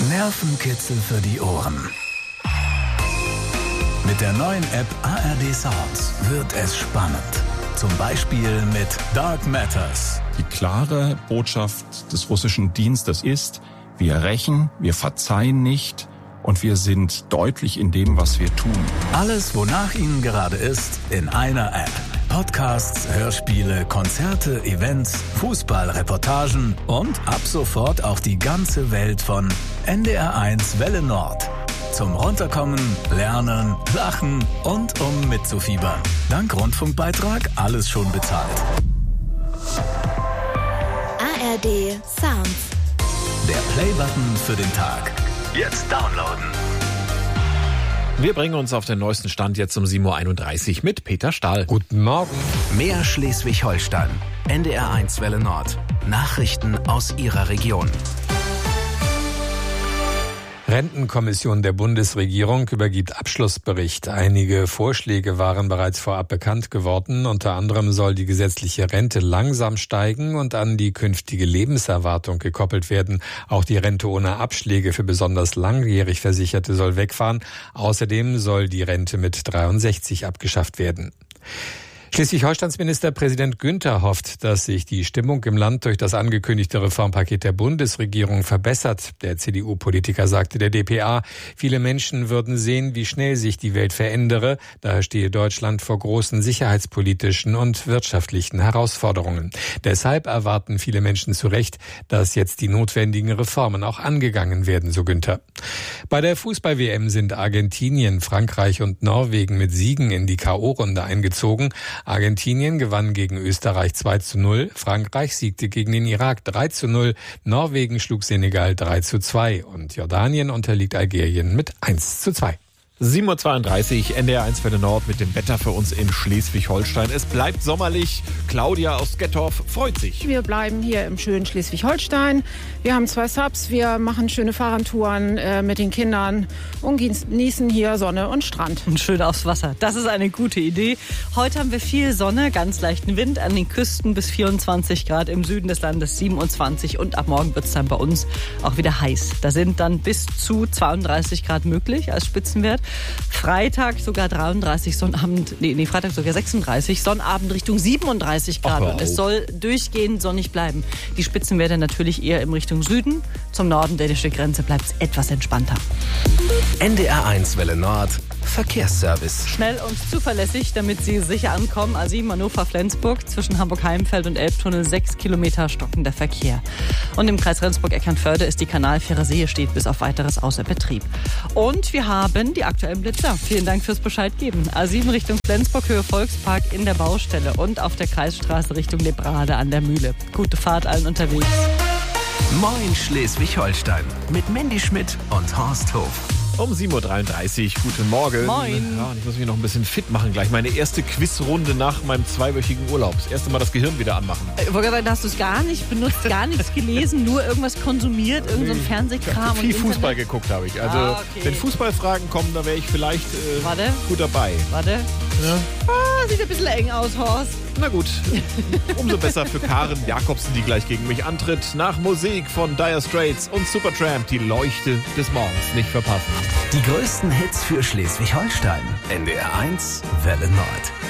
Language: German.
Nervenkitzel für die Ohren. Mit der neuen App ARD Sounds wird es spannend. Zum Beispiel mit Dark Matters. Die klare Botschaft des russischen Dienstes ist, wir rächen, wir verzeihen nicht und wir sind deutlich in dem, was wir tun. Alles, wonach Ihnen gerade ist, in einer App. Podcasts, Hörspiele, Konzerte, Events, Fußballreportagen und ab sofort auch die ganze Welt von NDR1 Welle Nord. Zum Runterkommen, Lernen, Lachen und um mitzufiebern. Dank Rundfunkbeitrag alles schon bezahlt. ARD Sounds. Der Playbutton für den Tag. Jetzt downloaden. Wir bringen uns auf den neuesten Stand jetzt um 7.31 Uhr mit Peter Stahl. Guten Morgen. Mehr Schleswig-Holstein. NDR1 Welle Nord. Nachrichten aus Ihrer Region. Rentenkommission der Bundesregierung übergibt Abschlussbericht. Einige Vorschläge waren bereits vorab bekannt geworden. Unter anderem soll die gesetzliche Rente langsam steigen und an die künftige Lebenserwartung gekoppelt werden. Auch die Rente ohne Abschläge für besonders langjährig Versicherte soll wegfahren. Außerdem soll die Rente mit 63 abgeschafft werden. Schleswig-Holsteins Ministerpräsident Günther hofft, dass sich die Stimmung im Land durch das angekündigte Reformpaket der Bundesregierung verbessert. Der CDU-Politiker sagte der dpa, viele Menschen würden sehen, wie schnell sich die Welt verändere. Daher stehe Deutschland vor großen sicherheitspolitischen und wirtschaftlichen Herausforderungen. Deshalb erwarten viele Menschen zu Recht, dass jetzt die notwendigen Reformen auch angegangen werden, so Günther. Bei der Fußball-WM sind Argentinien, Frankreich und Norwegen mit Siegen in die K.O.-Runde eingezogen. Argentinien gewann gegen Österreich 2:0, Frankreich siegte gegen den Irak 3:0, Norwegen schlug Senegal 3:2 und Jordanien unterliegt Algerien mit 1:2. 7.32 Uhr, NDR1 Welle Nord mit dem Wetter für uns in Schleswig-Holstein. Es bleibt sommerlich. Claudia aus Gettorf freut sich. Wir bleiben hier im schönen Schleswig-Holstein. Wir haben 2 Subs, wir machen schöne Fahrradtouren mit den Kindern und genießen hier Sonne und Strand. Und schön aufs Wasser. Das ist eine gute Idee. Heute haben wir viel Sonne, ganz leichten Wind an den Küsten bis 24 Grad, im Süden des Landes 27 und ab morgen wird es dann bei uns auch wieder heiß. Da sind dann bis zu 32 Grad möglich als Spitzenwert. Freitag sogar 33, Freitag sogar 36, Sonnabend Richtung 37 Grad und es soll durchgehend sonnig bleiben. Die Spitzenwerte natürlich eher in Richtung Süden, zum Norden dänische Grenze bleibt es etwas entspannter. NDR1 Welle Nord. Verkehrsservice. Schnell und zuverlässig, damit Sie sicher ankommen. A7 Hannover-Flensburg zwischen Hamburg-Heimfeld und Elbtunnel 6 Kilometer stockender Verkehr. Und im Kreis Rendsburg-Eckernförde ist die Kanalfähre See steht bis auf weiteres außer Betrieb. Und wir haben die aktuellen Blitzer. Vielen Dank fürs Bescheid geben. A7 Richtung Flensburg, Höhe Volkspark in der Baustelle und auf der Kreisstraße Richtung Lebrade an der Mühle. Gute Fahrt allen unterwegs. Moin Schleswig-Holstein mit Mandy Schmidt und Horst Hof. Um 7.33 Uhr, guten Morgen. Moin. Ja, und ich muss mich noch ein bisschen fit machen gleich. Meine erste Quizrunde nach meinem 2-wöchigen Urlaub. Das erste Mal das Gehirn wieder anmachen. Ich wollte sagen, da hast du es gar nicht benutzt, gar nichts gelesen, nur irgendwas konsumiert, irgend so ein Fernsehkram. Viel Fußball geguckt habe ich. Also, okay. wenn Fußballfragen kommen, da wäre ich vielleicht gut dabei. Warte. Ja. Sieht ein bisschen eng aus, Horst. Na gut, umso besser für Karen Jakobsen, die gleich gegen mich antritt. Nach Musik von Dire Straits und Supertramp, die Leuchte des Morgens nicht verpassen. Die größten Hits für Schleswig-Holstein. NDR1 Welle Nord.